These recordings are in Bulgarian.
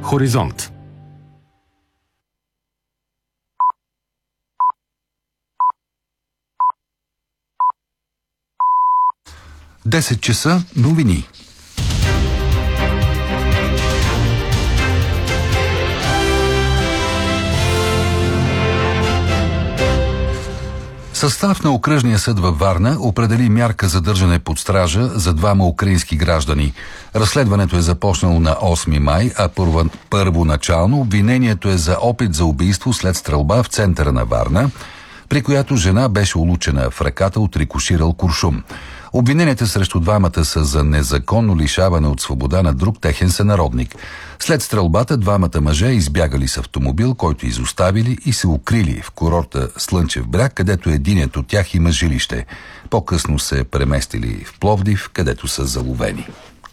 Хоризонт. Десет часа новини. Състав на окръжния съд във Варна определи мярка задържане под стража за двама украински граждани. Разследването е започнало на 8 май, а първоначално обвинението е за опит за убийство след стрелба в центъра на Варна, при която жена беше улучена в ръката от рикоширал куршум. Обвиненията срещу двамата са за незаконно лишаване от свобода на друг техен сънародник. След стрелбата двамата мъже избягали с автомобил, който изоставили и се укрили в курорта Слънчев бряг, където единият от тях има жилище. По-късно се преместили в Пловдив, където са заловени.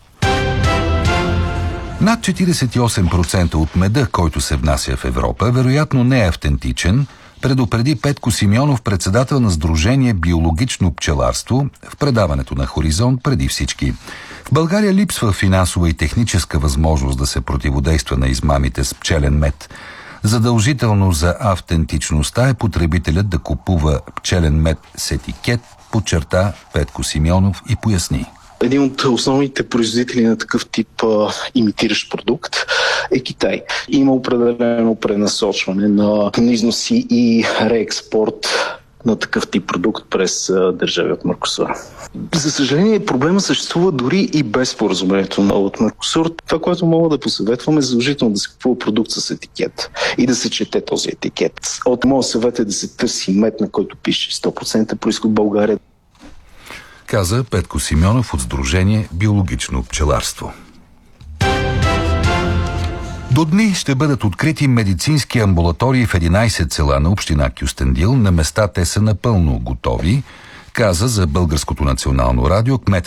Над 48% от меда, който се внася в Европа, вероятно не е автентичен, предупреди Петко Симеонов, председател на Сдружение Биологично пчеларство, в предаването на Хоризонт преди всички. В България липсва финансова и техническа възможност да се противодейства на измамите с пчелен мед. Задължително за автентичността е потребителят да купува пчелен мед с етикет, подчерта Петко Симеонов и поясни. Един от основните производители на такъв тип имитиращ продукт е Китай. Има определено пренасочване на износи и реекспорт на такъв тип продукт през държави от Меркосур. За съжаление, проблема съществува дори и без споразумението от Меркосур. Това, което мога да посъветвам, е задължително да се купува продукт с етикет и да се чете този етикет. От моя съвет е да се търси мед, на който пише 100% произход България, каза Петко Симеонов от Сдружение Биологично пчеларство. До дни ще бъдат открити медицински амбулатории в 11 села на община Кюстендил. На места те са напълно готови, каза за Българското национално радио кметът